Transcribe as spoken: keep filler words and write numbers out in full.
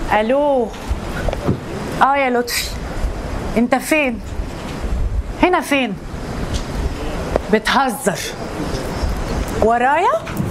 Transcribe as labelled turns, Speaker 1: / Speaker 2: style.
Speaker 1: الو. اه يا لطفي، انت فين؟ هنا فين؟ بتهزر ورايا؟